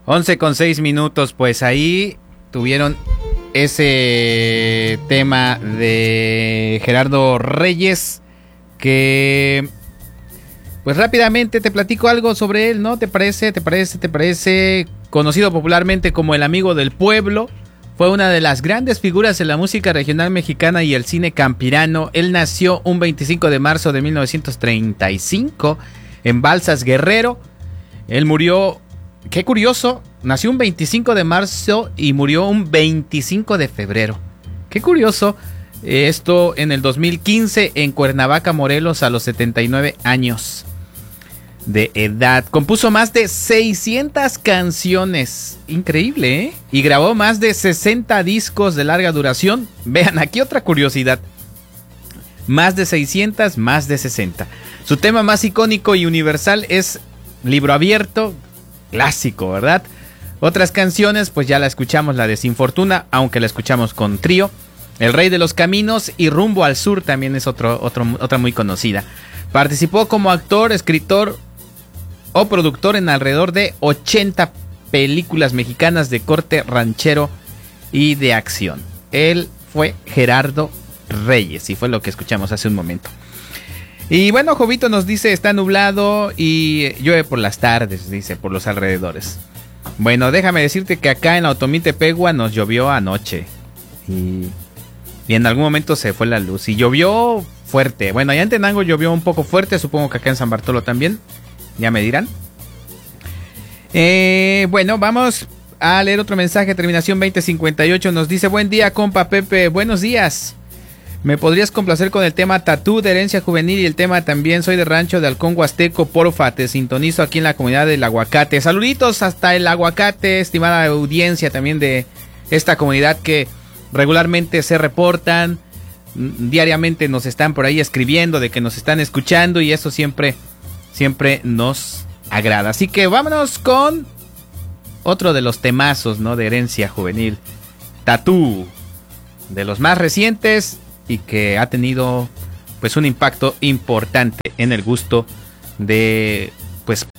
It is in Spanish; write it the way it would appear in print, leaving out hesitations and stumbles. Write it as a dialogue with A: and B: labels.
A: 11:06, pues ahí tuvieron ese tema de Gerardo Reyes, que pues rápidamente te platico algo sobre él, ¿no? ¿Te parece? Conocido popularmente como el amigo del pueblo, fue una de las grandes figuras en la música regional mexicana y el cine campirano. Él nació un 25 de marzo de 1935 en Balsas, Guerrero. Él murió, qué curioso, nació un 25 de marzo y murió un 25 de febrero. Qué curioso, esto en el 2015 en Cuernavaca, Morelos, a los 79 años de edad. Compuso más de 600 canciones, increíble, ¿eh? Y grabó más de 60 discos de larga duración. Vean, aquí otra curiosidad. Más de 600, más de 60. Su tema más icónico y universal es Libro Abierto, clásico, ¿verdad? Otras canciones, pues ya la escuchamos, la de Sin Fortuna, aunque la escuchamos con trío. El Rey de los Caminos y Rumbo al Sur también es otra muy conocida. Participó como actor, escritor o productor en alrededor de 80 películas mexicanas de corte ranchero y de acción. Él fue Gerardo Reyes y fue lo que escuchamos hace un momento. Y bueno, Jovito nos dice, está nublado y llueve por las tardes, dice, por los alrededores. Bueno, déjame decirte que acá en Automitepegua nos llovió anoche y en algún momento se fue la luz y llovió fuerte. Bueno, allá en Tenango llovió un poco fuerte, supongo que acá en San Bartolo también. Ya me dirán. Bueno, vamos a leer otro mensaje. Terminación 2058 nos dice: buen día, compa Pepe. Buenos días. ¿Me podrías complacer con el tema Tatú de Herencia Juvenil y el tema también Soy de Rancho de Halcón Huasteco? Porfa, te sintonizo aquí en la comunidad del Aguacate. Saluditos hasta el Aguacate, estimada audiencia también de esta comunidad que regularmente se reportan. Diariamente nos están por ahí escribiendo de que nos están escuchando y eso siempre nos agrada. Así que vámonos con otro de los temazos, ¿no? De Herencia Juvenil, Tatú, de los más recientes y que ha tenido pues un impacto importante en el gusto de pues